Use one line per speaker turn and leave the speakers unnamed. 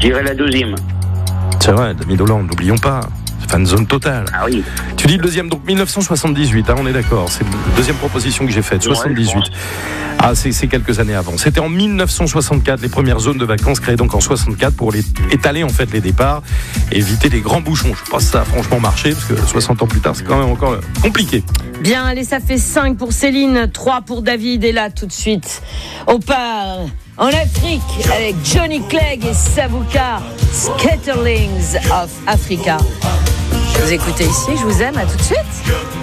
dirais la 12e.
C'est vrai, David Hollande, n'oublions pas. Fan zone totale.
Ah oui.
Tu dis le deuxième, donc 1978, on est d'accord. C'est la deuxième proposition que j'ai faite, 78. Ah, c'est quelques années avant. C'était en 1964, les premières zones de vacances créées donc en 64 pour étaler en fait les départs, éviter les grands bouchons. Je pense que ça a franchement marché, parce que 60 ans plus tard, c'est quand même encore compliqué.
Bien, allez, ça fait 5 pour Céline, 3 pour David. Et là, tout de suite, on part en Afrique avec Johnny Clegg et Savuka, Scatterlings of Africa. Vous écoutez ici, je vous aime, à tout de suite.